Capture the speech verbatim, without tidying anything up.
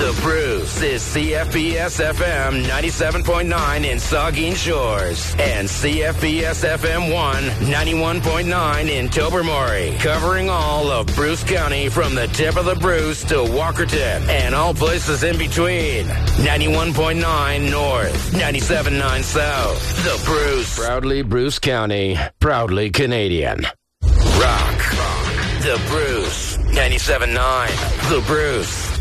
The Bruce is C F B S F M ninety-seven point nine in Saugeen Shores and C F B S F M one ninety-one point nine in Tobermory, covering all of Bruce County from the tip of the Bruce to Walkerton and all places in between. ninety-one point nine North, ninety-seven point nine South. The Bruce. Proudly Bruce County, proudly Canadian. Rock. The Bruce. ninety-seven point nine. The Bruce.